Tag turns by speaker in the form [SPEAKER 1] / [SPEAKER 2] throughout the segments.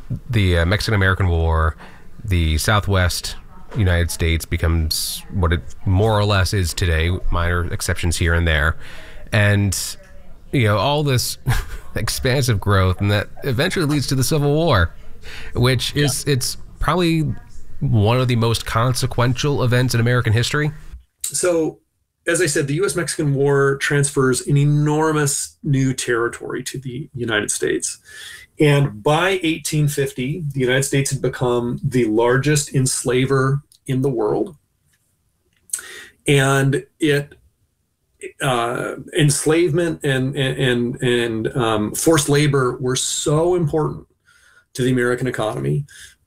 [SPEAKER 1] the Mexican-American War, the Southwest United States becomes what it more or less is today, minor exceptions here and there. And, all this expansive growth, and that eventually leads to the Civil War, which is, it's probably one of the most consequential events in American history.
[SPEAKER 2] So, as I said, the U.S.-Mexican War transfers an enormous new territory to the United States. And by 1850, the United States had become the largest enslaver in the world. And enslavement and forced labor were so important to the American economy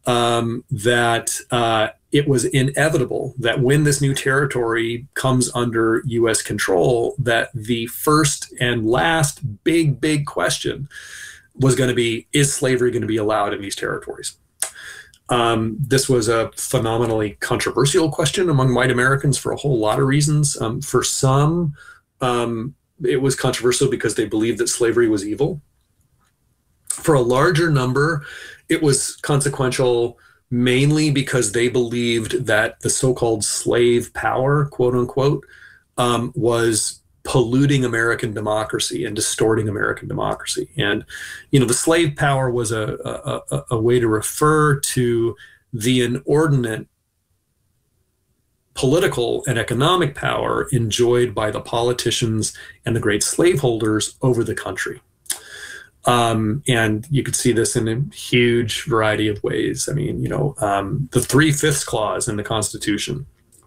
[SPEAKER 2] that it was inevitable that when this new territory comes under U.S. control, that the first and last big question was going to be, is slavery going to be allowed in these territories? This was a phenomenally controversial question among white Americans for a whole lot of reasons. For some, it was controversial because they believed that slavery was evil. For a larger number, it was consequential mainly because they believed that the so-called slave power, quote unquote, was polluting American democracy and distorting American democracy. And, the slave power was a way to refer to the inordinate political and economic power enjoyed by the politicians and the great slaveholders over the country. And you could see this in a huge variety of ways. I mean, the 3/5 clause in the Constitution,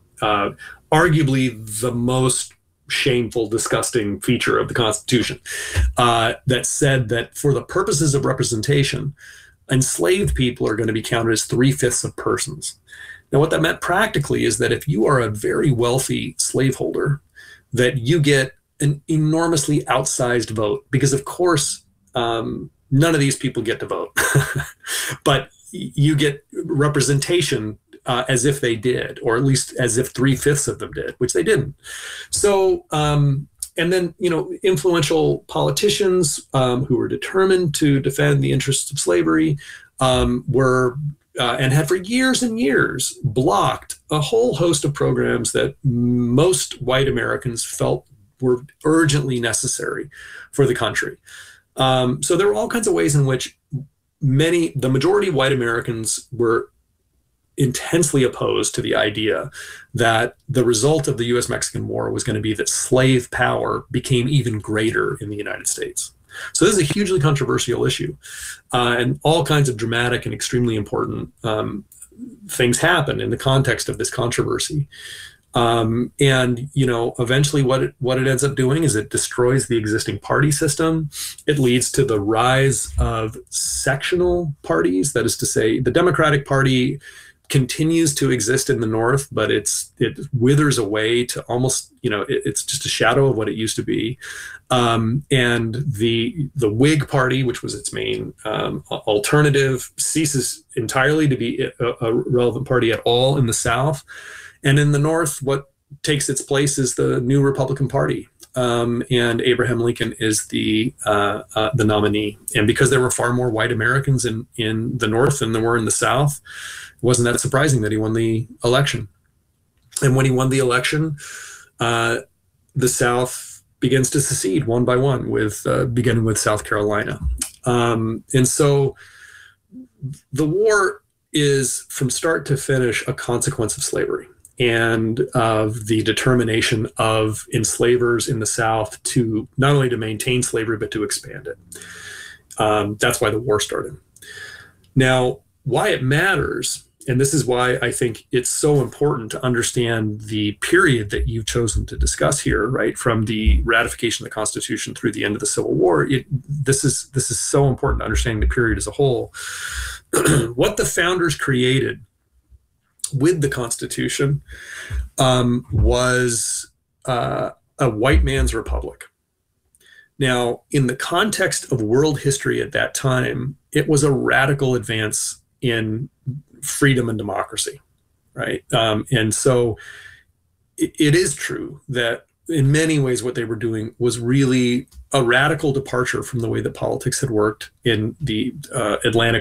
[SPEAKER 2] arguably the most shameful, disgusting feature of the Constitution, that said that for the purposes of representation, enslaved people are going to be counted as 3/5 of persons. Now, what that meant practically is that if you are a very wealthy slaveholder, that you get an enormously outsized vote, because of course, none of these people get to vote, but you get representation as if they did, or at least as if 3/5 of them did, which they didn't. So, and then, influential politicians who were determined to defend the interests of slavery were and had for years and years blocked a whole host of programs that most white Americans felt were urgently necessary for the country. So there were all kinds of ways in which the majority of white Americans were intensely opposed to the idea that the result of the U.S.-Mexican War was going to be that slave power became even greater in the United States. So this is a hugely controversial issue, and all kinds of dramatic and extremely important things happen in the context of this controversy. And, eventually what it ends up doing is it destroys the existing party system. It leads to the rise of sectional parties. That is to say, the Democratic Party continues to exist in the North, but it withers away to almost, it's just a shadow of what it used to be. And the Whig Party, which was its main alternative, ceases entirely to be a relevant party at all in the South. And in the North, what takes its place is the new Republican Party. And Abraham Lincoln is the nominee. And because there were far more white Americans in the North than there were in the South, it wasn't that surprising that he won the election. And when he won the election, the South begins to secede one by one, beginning with South Carolina. And so the war is, from start to finish, a consequence of slavery and of the determination of enslavers in the South to not only to maintain slavery, but to expand it. That's why the war started. Now, why it matters, and this is why I think it's so important to understand the period that you've chosen to discuss here, right, from the ratification of the Constitution through the end of the Civil War. This is so important to understanding the period as a whole. What the founders created with the Constitution was a white man's republic. Now, in the context of world history at that time, it was a radical advance in freedom and democracy, right? And so it is true that in many ways what they were doing was really a radical departure from the way that politics had worked in the Atlantic